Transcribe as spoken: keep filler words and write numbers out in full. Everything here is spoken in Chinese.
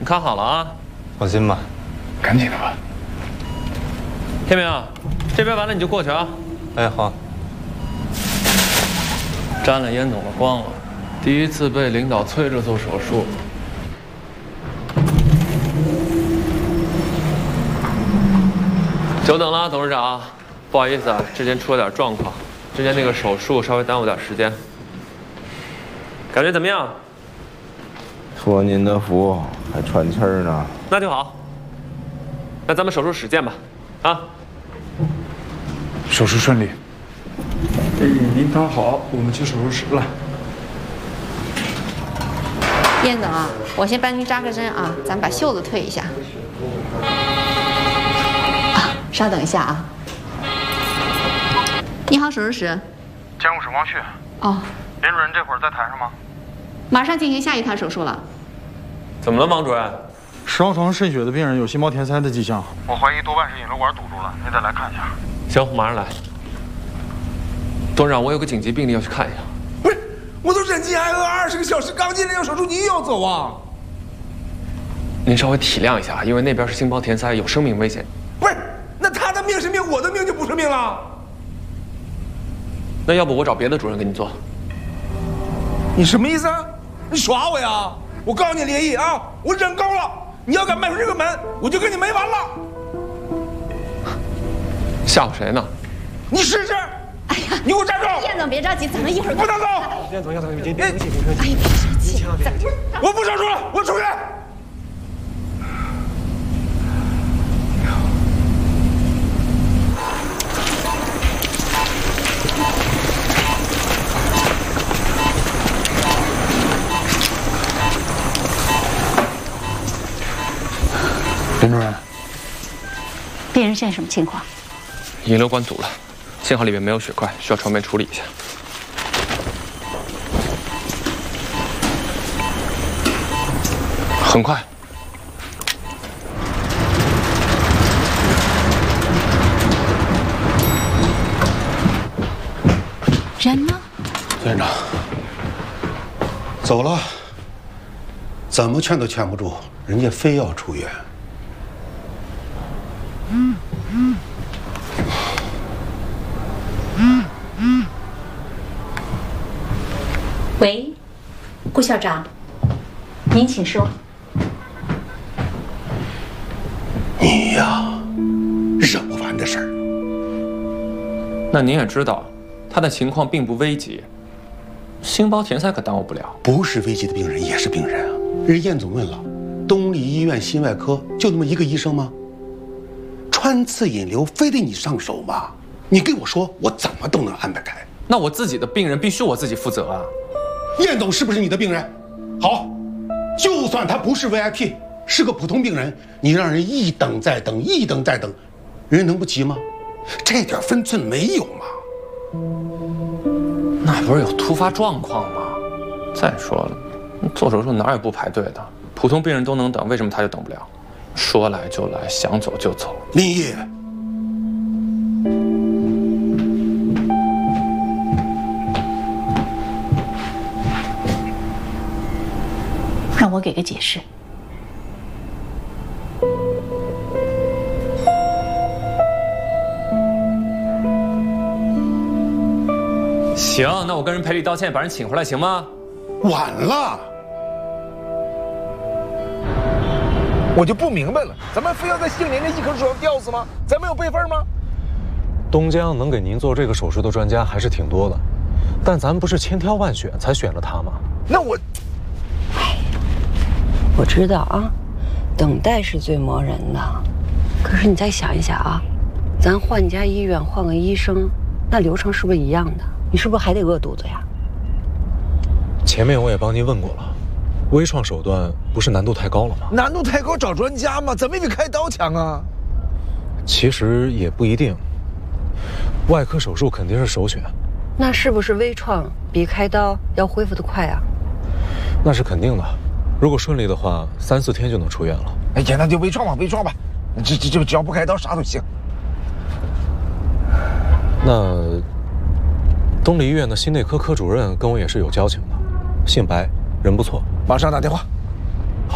看好了啊， 放心吧， 赶紧的吧。 天明啊，这边完了你就过去啊。 哎，好。 沾了烟总的光了，第一次被领导催着做手术。久等了，董事长，不好意思啊，之前出了点状况，之前那个手术稍微耽误点时间。感觉怎么样？ 托您的福，还喘气儿呢。 那就好。那咱们手术室见吧，啊。 手术顺利。哎，您躺好，我们去手术室了。 燕总啊，我先帮您扎个针啊，咱们把袖子退一下。啊，稍等一下啊。你好，手术室。 监护室王旭。 哦。 林主任这会儿在台上吗？ 马上进行下一台手术了。 怎么了，王主任？ 十号床渗血的病人有心包填塞的迹象， 我怀疑多半是引流管堵住了，您得来看一下。 行，我马上来。董事长，我有个紧急病例要去看一下。 不是，我都忍饥挨饿二十个小时，刚进来要手术，你又要走啊？ 您稍微体谅一下，因为那边是心包填塞，有生命危险。 不是，那他的命是命，我的命就不是命了。 那要不我找别的主任给你做？ 你什么意思啊？你耍我呀？我告诉你，连毅啊，我忍够了！你要敢迈出这个门，我就跟你没完了！ 吓唬谁呢？ 你试试！ 哎呀， 你给我站住！ 燕总别着急，咱们一会儿。 不能走！ 燕总，燕总，别别别别客气！哎呀，别生气！ 我不手术了，我出去！ 林主任， 病人现在什么情况？ 引流管堵了，幸好里面没有血块，需要床边处理一下。很快。 人呢？ 院长走了，怎么劝都劝不住，人家非要出院。嗯嗯嗯嗯。喂，顾校长，您请说。 你呀，惹不完的事儿。 那您也知道，他的情况并不危急，心包填塞可耽误不了。 不是危急的病人也是病人啊。人燕总问了，东丽医院心外科就那么一个医生吗？穿刺引流非得你上手吗？你跟我说，我怎么都能安排开。 那我自己的病人必须我自己负责啊。 燕总是不是你的病人？好，就算他不是 V I P， 是个普通病人，你让人一等再等，一等再等，人能不急吗？这点分寸没有吗？ 那不是有突发状况吗？再说了，做手术哪有不排队的？普通病人都能等，为什么他就等不了？说来就来，想走就走。 林毅， 让我给个解释。 行，那我跟人赔礼道歉，把人请回来，行吗？ 晚了。 我就不明白了，咱们非要在杏林这一棵树上吊死吗？咱们有辈分吗？ 东江能给您做这个手术的专家还是挺多的，但咱们不是千挑万选才选了他吗？ 那我， 哎，我知道啊，等待是最磨人的。可是你再想一想啊，咱换家医院换个医生，那流程是不是一样的？你是不是还得饿肚子呀？ 前面我也帮您问过了，微创手段不是难度太高了吗？ 难度太高找专家嘛，怎么也比开刀强啊。 其实也不一定，外科手术肯定是首选。 那是不是微创比开刀要恢复得快啊？ 那是肯定的，如果顺利的话，三四天就能出院了。 哎呀，那就微创吧，微创吧，这这这只要不开刀啥都行。 那东丽医院的心内科科主任跟我也是有交情的，姓白，人不错。 马上打电话。